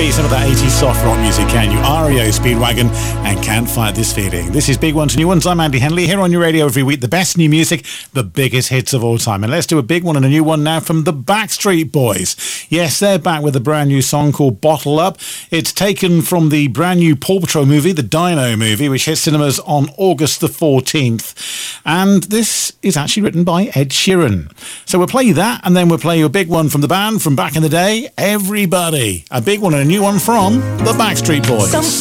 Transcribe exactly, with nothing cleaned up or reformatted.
beat some of that eighties soft rock music, can you? R E O Speedwagon and Can't Fight This Feeling. This is Big Ones, New Ones. I'm Andy Henley, here on your radio every week. The best new music, the biggest hits of all time. And let's do a big one and a new one now from the Backstreet Boys. Yes, they're back with a brand new song called Bottle Up. It's taken from the brand new Paw Patrol movie, the Dino movie, which hits cinemas on August the fourteenth. And this is actually written by Ed Sheeran. So we'll play that, and then we'll play you a big one from the band from back in the day, Everybody. A big one and a new one from the Backstreet Boys. Some